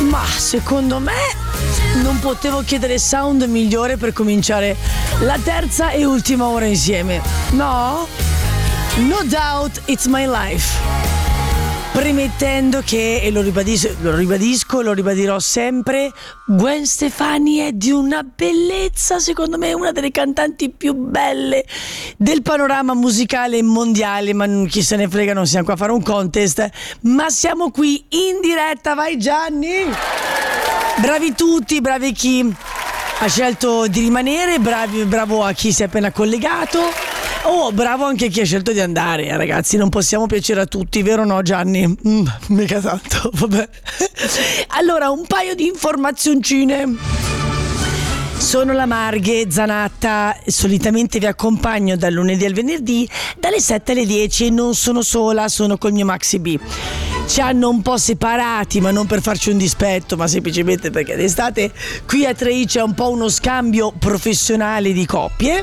Ma secondo me non potevo chiedere sound migliore per cominciare la terza e ultima ora insieme. No? No doubt it's my life. Premettendo che, e lo ribadisco, lo ribadirò sempre, Gwen Stefani è di una bellezza, secondo me una delle cantanti più belle del panorama musicale mondiale, ma chi se ne frega, non siamo qua a fare un contest, ma siamo qui in diretta, vai Gianni! Bravi tutti, bravi chi ha scelto di rimanere, bravo a chi si è appena collegato. Oh, bravo anche chi ha scelto di andare, ragazzi, non possiamo piacere a tutti, vero o no Gianni? Mica tanto, vabbè. Allora, un paio di informazioncine. Sono la Marghe Zanatta, solitamente vi accompagno dal lunedì al venerdì, dalle 7 alle 10 e non sono sola, sono col mio Maxi B. Ci hanno un po' separati, ma non per farci un dispetto, ma semplicemente perché d'estate qui a Trei c'è un po' uno scambio professionale di coppie.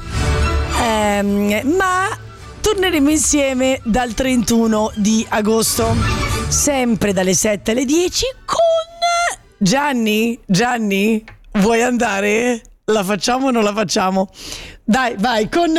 Ma torneremo insieme dal 31 di agosto, sempre dalle 7 alle 10 con Gianni, vuoi andare? La facciamo o non la facciamo? Dai, vai, con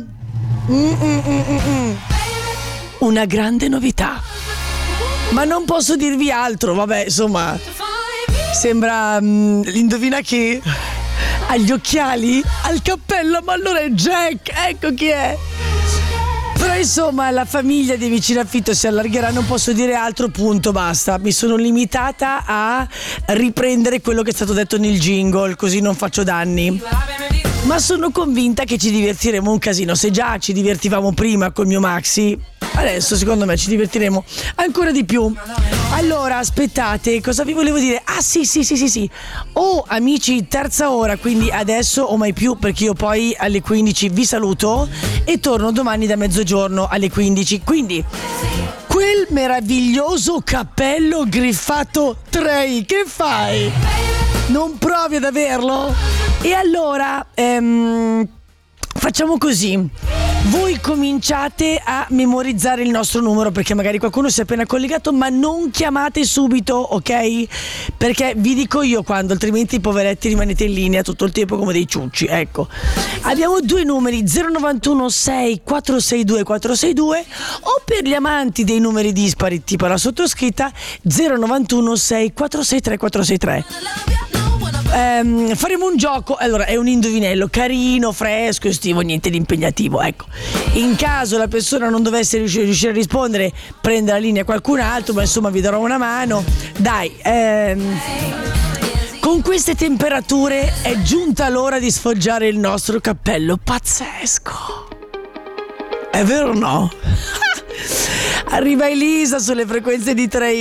una grande novità. Ma non posso dirvi altro, vabbè, insomma, sembra l'indovina che ha gli occhiali, ha il cappello, ma allora è Jack, ecco chi è. Però insomma la famiglia di Vicino Affitto si allargherà, non posso dire altro, punto, basta. Mi sono limitata a riprendere quello che è stato detto nel jingle, così non faccio danni. Ma sono convinta che ci divertiremo un casino. Se già ci divertivamo prima col mio Maxi, adesso secondo me ci divertiremo ancora di più. Allora, aspettate, cosa vi volevo dire? Ah sì. Oh, amici, terza ora, quindi adesso o mai più, perché io poi alle 15 vi saluto e torno domani da mezzogiorno alle 15. Quindi, quel meraviglioso cappello griffato Trei, che fai? Non provi ad averlo? E allora, facciamo così. Voi cominciate a memorizzare il nostro numero, perché magari qualcuno si è appena collegato, ma non chiamate subito, ok? Perché vi dico io quando, altrimenti poveretti rimanete in linea tutto il tempo come dei ciucci, ecco. Abbiamo due numeri, 091 6 462 462, o per gli amanti dei numeri dispari tipo la sottoscritta 091 6 463 463. Faremo un gioco, allora è un indovinello carino, fresco, estivo, niente di impegnativo, ecco. In caso la persona non dovesse riuscire a rispondere, prende la linea qualcun altro, ma insomma vi darò una mano. Dai, con queste temperature è giunta l'ora di sfoggiare il nostro cappello pazzesco. È vero o no? Arriva Elisa sulle frequenze di Trei.